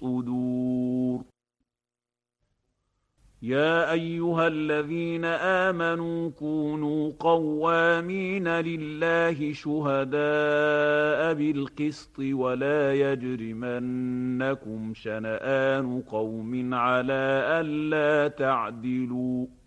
الصدور. يا أيها الذين آمنوا كونوا قوامين لله شهداء بالقسط ولا يجرمنكم شنآن قوم على ألا تعدلوا